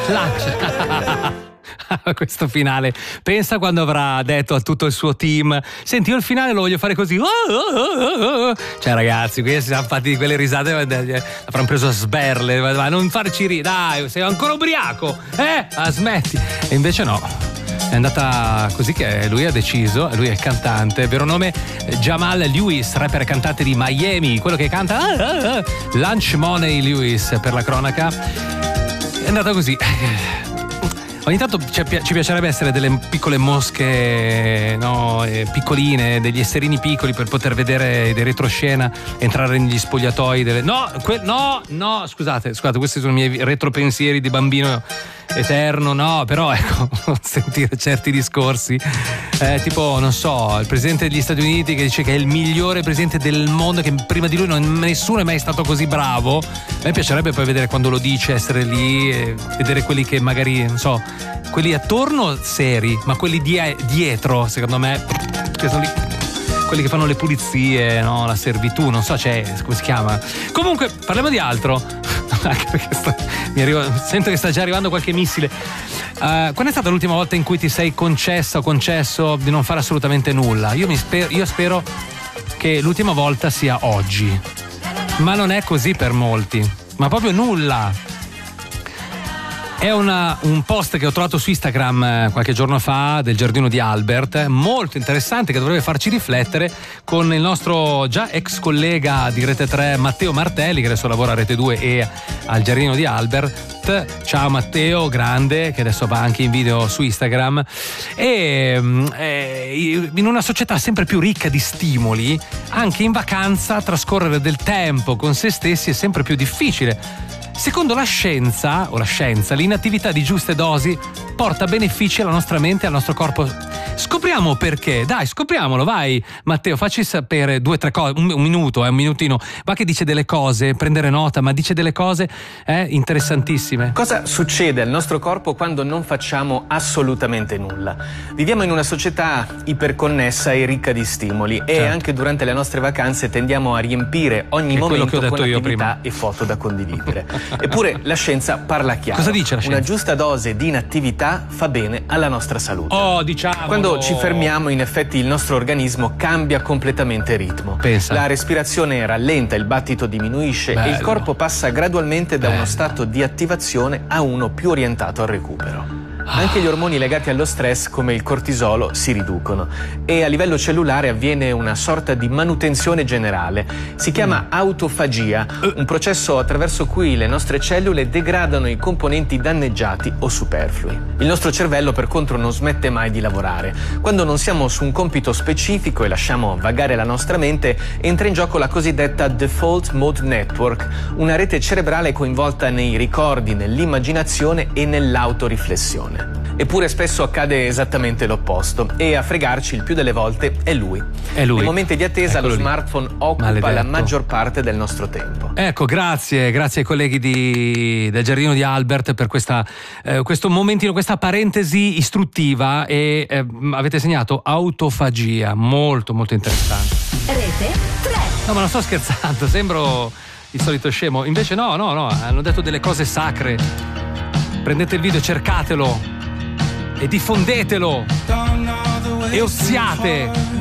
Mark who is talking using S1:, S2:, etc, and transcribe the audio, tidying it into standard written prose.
S1: Questo finale, pensa quando avrà detto a tutto il suo team: senti, io il finale lo voglio fare così. Cioè ragazzi, qui si siamo fatti quelle risate, avranno preso a sberle, ma non farci ridere, dai, sei ancora ubriaco, smetti. E invece no, è andata così che lui ha deciso, lui è il cantante, vero nome Jamal Lewis, rapper e cantante di Miami, quello che canta Lunch Money Lewis per la cronaca. È andata così. Ogni tanto ci piacerebbe essere delle piccole mosche, no, piccoline, degli esserini piccoli per poter vedere dei retroscena, entrare negli spogliatoi no, scusate, questi sono i miei retropensieri di bambino eterno, no, però ecco, sentire certi discorsi, tipo, non so, il presidente degli Stati Uniti che dice che è il migliore presidente del mondo, che prima di lui nessuno è mai stato così bravo. A me piacerebbe poi vedere quando lo dice, essere lì e vedere quelli che magari, non so, quelli attorno seri, ma quelli dietro, secondo me, che sono lì, quelli che fanno le pulizie, no, la servitù, non so, come si chiama. Comunque, parliamo di altro. Anche perché sento che sta già arrivando qualche missile. Quando è stata l'ultima volta in cui ti sei concesso di non fare assolutamente nulla? Io spero che l'ultima volta sia oggi, ma non è così per molti, ma proprio nulla. È un post che ho trovato su Instagram qualche giorno fa del Giardino di Albert, molto interessante, che dovrebbe farci riflettere, con il nostro già ex collega di Rete 3 Matteo Martelli, che adesso lavora a Rete 2 e al Giardino di Albert. Ciao Matteo, grande, che adesso va anche in video su Instagram. E in una società sempre più ricca di stimoli, anche in vacanza trascorrere del tempo con se stessi è sempre più difficile. Secondo la scienza, l'inattività di giuste dosi porta benefici alla nostra mente e al nostro corpo. Scopriamo perché, dai, scopriamolo, vai Matteo, facci sapere 2 o 3 cose, un minuto, un minutino, va che dice delle cose, prendere nota, ma dice delle cose interessantissime.
S2: Cosa succede al nostro corpo quando non facciamo assolutamente nulla? Viviamo in una società iperconnessa e ricca di stimoli, e anche durante le nostre vacanze tendiamo a riempire ogni momento con attività e foto da condividere. Eppure la scienza parla chiaro.
S1: Cosa dice la scienza?
S2: Una giusta dose di inattività fa bene alla nostra salute.
S1: Diciamo.
S2: Quando ci fermiamo, in effetti il nostro organismo cambia completamente ritmo.
S1: Pensa.
S2: La respirazione rallenta, il battito diminuisce. Bello. E il corpo passa gradualmente da uno stato di attivazione a uno più orientato al recupero. Anche gli ormoni legati allo stress, come il cortisolo, si riducono, e a livello cellulare avviene una sorta di manutenzione generale. Si chiama autofagia, un processo attraverso cui le nostre cellule degradano i componenti danneggiati o superflui. Il nostro cervello, per contro, non smette mai di lavorare. Quando non siamo su un compito specifico e lasciamo vagare la nostra mente, entra in gioco la cosiddetta Default Mode Network, una rete cerebrale coinvolta nei ricordi, nell'immaginazione e nell'autoriflessione. Eppure spesso accade esattamente l'opposto, e a fregarci il più delle volte è lui. Nei momenti di attesa lo smartphone occupa la maggior parte del nostro tempo.
S1: Ecco, grazie ai colleghi del Giardino di Albert per questo momentino, questa parentesi istruttiva, e avete segnato autofagia, molto molto interessante.
S3: Rete 3.
S1: No, ma non sto scherzando, sembro il solito scemo. Invece no, hanno detto delle cose sacre. Prendete il video, cercatelo e diffondetelo e oziate